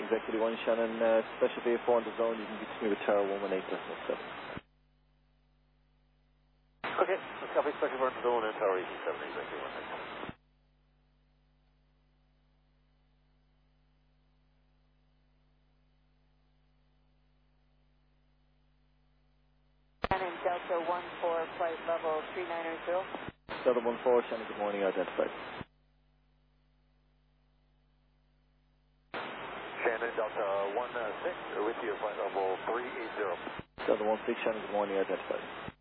Executive 1 Shannon, special VA4 on the zone, you can get to me with Tower 118.7. Okay, let's copy special VA4 on the zone and Tower 87, Executive 1. Shannon, Delta 14, flight level 3980. Delta 14, Shannon, good morning, identified. Shannon, Delta 16, with you, flight level 380. Delta 16, Shannon, good morning, identified.